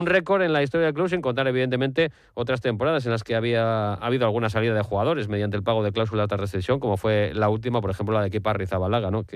Un récord en la historia del club, sin contar evidentemente otras temporadas en las que ha habido alguna salida de jugadores mediante el pago de cláusula de alta rescisión, como fue la última, por ejemplo, la de Kepa Arrizabalaga, ¿no?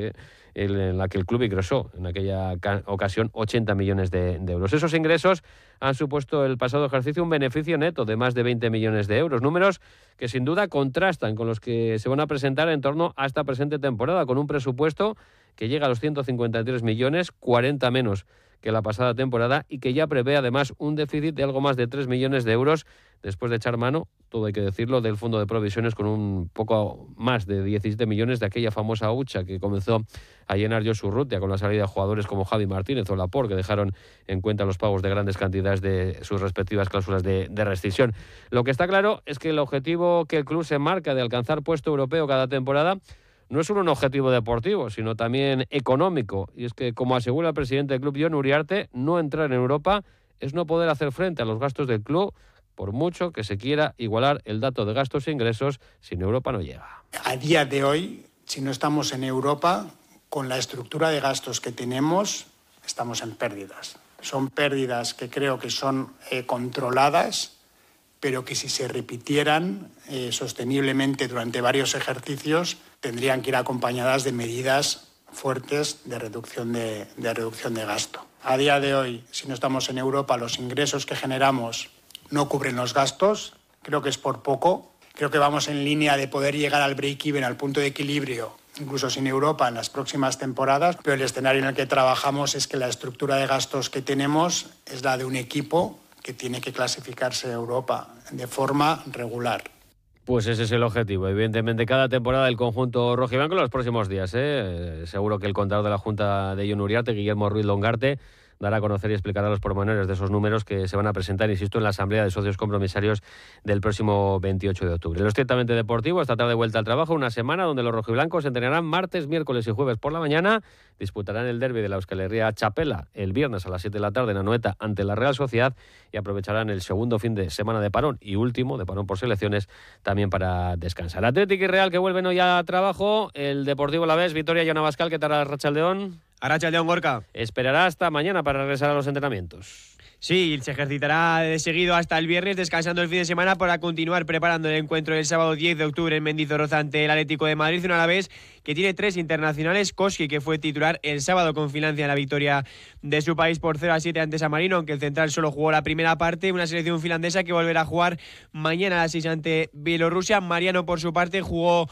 En la que el club ingresó en aquella ocasión 80 millones de euros. Esos ingresos han supuesto el pasado ejercicio un beneficio neto de más de 20 millones de euros, números que sin duda contrastan con los que se van a presentar en torno a esta presente temporada, con un presupuesto que llega a los 153 millones, 40 menos que la pasada temporada, y que ya prevé además un déficit de algo más de 3 millones de euros después de echar mano, todo hay que decirlo, del fondo de provisiones con un poco más de 17 millones de aquella famosa hucha que comenzó a llenar Josu Urrutia con la salida de jugadores como Javi Martínez o Laporte, que dejaron en cuenta los pagos de grandes cantidades de sus respectivas cláusulas de rescisión. Lo que está claro es que el objetivo que el club se marca de alcanzar puesto europeo cada temporada no es solo un objetivo deportivo, sino también económico. Y es que, como asegura el presidente del club, Jon Uriarte, no entrar en Europa es no poder hacer frente a los gastos del club, por mucho que se quiera igualar el dato de gastos e ingresos, sin Europa no llega. A día de hoy, si no estamos en Europa, con la estructura de gastos que tenemos, estamos en pérdidas. Son pérdidas que creo que son controladas, pero que si se repitieran sosteniblemente durante varios ejercicios, tendrían que ir acompañadas de medidas fuertes de reducción de gasto. A día de hoy, si no estamos en Europa, los ingresos que generamos no cubren los gastos. Creo que es por poco. Creo que vamos en línea de poder llegar al break-even, al punto de equilibrio, incluso sin Europa, en las próximas temporadas. Pero el escenario en el que trabajamos es que la estructura de gastos que tenemos es la de un equipo que tiene que clasificarse a Europa de forma regular. Pues ese es el objetivo. Evidentemente, cada temporada del conjunto rojiblanco en los próximos días. Seguro que el contador de la Junta de Jon Uriarte, Guillermo Ruiz Longarte, dará a conocer y explicará los pormenores de esos números que se van a presentar, insisto, en la Asamblea de Socios Compromisarios del próximo 28 de octubre. Lo estrictamente deportivo, esta tarde vuelta al trabajo, una semana donde los rojiblancos entrenarán martes, miércoles y jueves por la mañana, disputarán el derbi de la Euskal Herria Txapela el viernes a las 7 de la tarde en Anoeta ante la Real Sociedad y aprovecharán el segundo fin de semana de parón y último de parón por selecciones también para descansar. Atlético y Real que vuelven hoy a trabajo, el Deportivo Alavés, Vitoria y Ana Bascal, ¿qué tal Arratsaldeon? Arratsaldeon, Gorka. Esperará hasta mañana para regresar a los entrenamientos. Sí, se ejercitará de seguido hasta el viernes, descansando el fin de semana para continuar preparando el encuentro del sábado 10 de octubre en Mendizorroza ante el Atlético de Madrid, un Alavés que tiene 3 internacionales. Koski, que fue titular el sábado con Finlandia en la victoria de su país por 0-7 ante San Marino, aunque el central solo jugó la primera parte. Una selección finlandesa que volverá a jugar mañana a las 6 ante Bielorrusia. Mariano, por su parte, jugó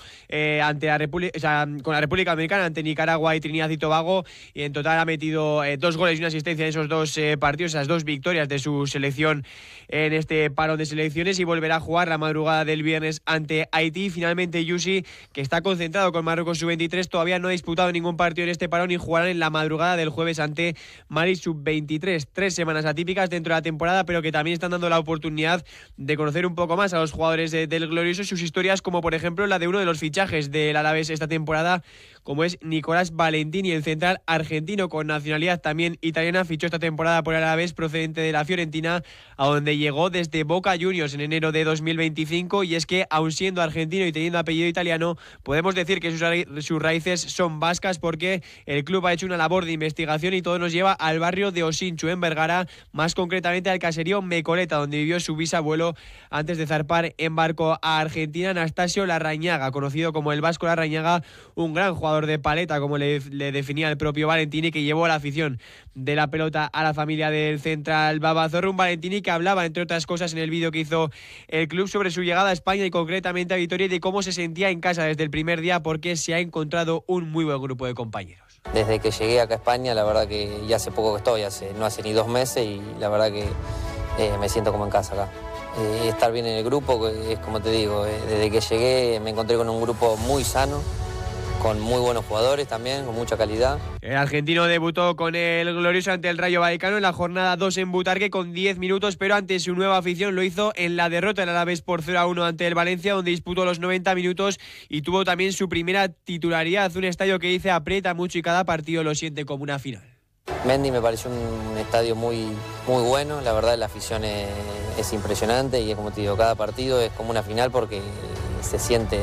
con la República Dominicana ante Nicaragua y Trinidad y Tobago, y en total ha metido 2 goles y una asistencia en esos 2 partidos, esas 2 victorias de su selección en este parón de selecciones, y volverá a jugar la madrugada del viernes ante Haití. Finalmente, Yusi, que está concentrado con Marruecos sub-23, todavía no ha disputado ningún partido en este parón y jugarán en la madrugada del jueves ante Mali sub-23. 3 semanas atípicas dentro de la temporada, pero que también están dando la oportunidad de conocer un poco más a los jugadores del Glorioso y sus historias, como por ejemplo la de uno de los fichajes del Alavés esta temporada, como es Nicolás Valentini, el central argentino con nacionalidad también italiana. Fichó esta temporada por el Alavés procedente de la Fiorentina, a donde llegó desde Boca Juniors en enero de 2025, y es que, aun siendo argentino y teniendo apellido italiano, podemos decir que sus raíces son vascas, porque el club ha hecho una labor de investigación y todo nos lleva al barrio de Osinchu, en Vergara, más concretamente al caserío Mecoleta, donde vivió su bisabuelo antes de zarpar en barco a Argentina, Anastasio Larrañaga, conocido como el Vasco Larrañaga, un gran jugador de paleta, como le definía el propio Valentini, que llevó la afición de la pelota a la familia del central Babazorro. Un Valentini que hablaba, entre otras cosas, en el vídeo que hizo el club sobre su llegada a España y concretamente a Vitoria, y de cómo se sentía en casa desde el primer día, porque se ha encontrado un muy buen grupo de compañeros. Desde que llegué acá a España, la verdad que ya hace poco que estoy, no hace ni 2 meses, y la verdad que me siento como en casa acá. Estar bien en el grupo, es como te digo, desde que llegué me encontré con un grupo muy sano, con muy buenos jugadores también, con mucha calidad. El argentino debutó con el Glorioso ante el Rayo Vallecano en la jornada 2 en Butarque con 10 minutos, pero ante su nueva afición lo hizo en la derrota del Alavés por 0-1 ante el Valencia, donde disputó los 90 minutos y tuvo también su primera titularidad. Un estadio que dice aprieta mucho y cada partido lo siente como una final. Mendy me pareció un estadio muy, muy bueno, la verdad la afición es impresionante, y como te digo, cada partido es como una final, porque se siente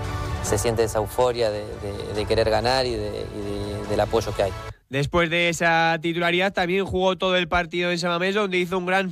esa euforia de querer ganar y del apoyo que hay. Después de esa titularidad también jugó todo el partido en San Mamés, donde hizo un gran